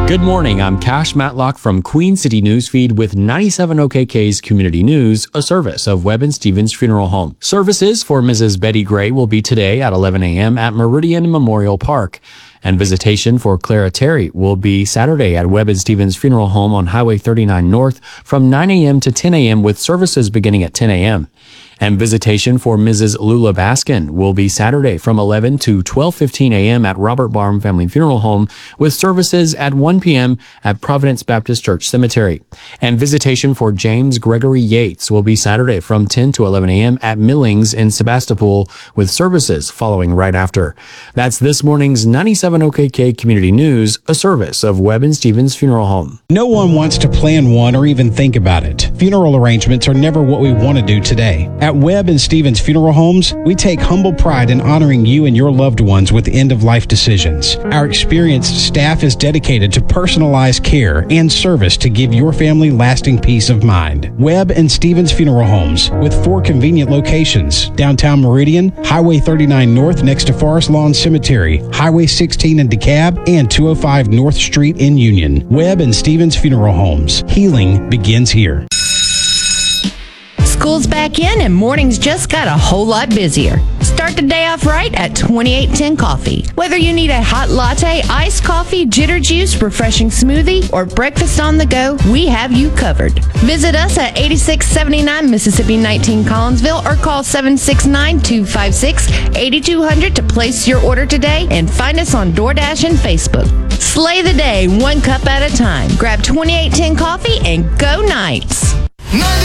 Good morning, I'm Cash Matlock from Queen City Newsfeed with 97 OKK's Community News, a service of Webb and Stevens Funeral Home. Services for Mrs. Betty Gray will be today at 11 a.m. at Meridian Memorial Park. And visitation for Clara Terry will be Saturday at Webb and Stevens Funeral Home on Highway 39 North from 9 a.m. to 10 a.m. with services beginning at 10 a.m. And visitation for Mrs. Lula Baskin will be Saturday from 11 to 12:15 a.m. at Robert Barham Family Funeral Home with services at 1 p.m. at Providence Baptist Church Cemetery. And visitation for James Gregory Yates will be Saturday from 10 to 11 a.m. at Millings in Sebastopol with services following right after. That's this morning's 97 OKK Community News, a service of Webb and Stevens Funeral Home. No one wants to plan one or even think about it. Funeral arrangements are never what we want to do today. At Webb and Stevens Funeral Homes, we take humble pride in honoring you and your loved ones with end-of-life decisions. Our experienced staff is dedicated to personalized care and service to give your family lasting peace of mind. Webb and Stevens Funeral Homes, with 4 convenient locations: downtown Meridian, Highway 39 North next to Forest Lawn Cemetery, Highway 16 in DeKalb, and 205 North Street in Union. Webb and Stevens Funeral Homes. Healing begins here. School's back in and mornings just got a whole lot busier. Start the day off right at 2810 Coffee. Whether you need a hot latte, iced coffee, jitter juice, refreshing smoothie, or breakfast on the go, we have you covered. Visit us at 8679 Mississippi 19 Collinsville or call 769-256-8200 to place your order today and find us on DoorDash and Facebook. Slay the day one cup at a time. Grab 2810 Coffee and go Knights.